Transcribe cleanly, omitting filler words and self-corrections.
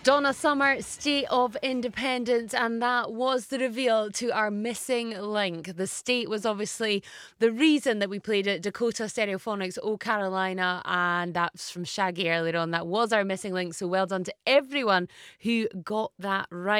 Donna Summer, State of Independence, and that was the reveal to our missing link. The state was obviously the reason that we played it. Dakota Stereophonics, Oh Carolina, and that's from Shaggy earlier on. That was our missing link, so well done to everyone who got that right.